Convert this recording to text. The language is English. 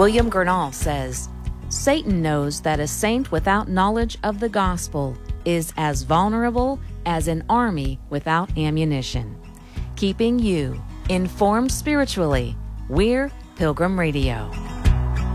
William Gurnall says, Satan knows that a saint without knowledge of the gospel is as vulnerable as an army without ammunition. Keeping you informed spiritually, we're Pilgrim Radio.